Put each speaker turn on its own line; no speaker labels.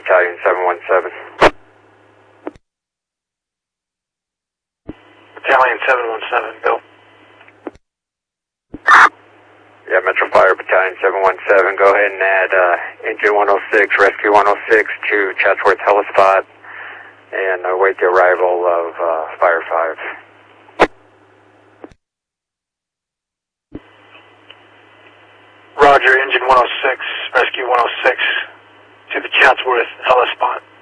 Battalion 717.
Battalion 717, go.
Yeah, Metro Fire Battalion 717, go ahead and add Engine 106, Rescue 106 to Chatsworth Hellespot and await the arrival of Fire 5.
Roger, Engine 106, Rescue 106 to the Chatsworth Hellespot.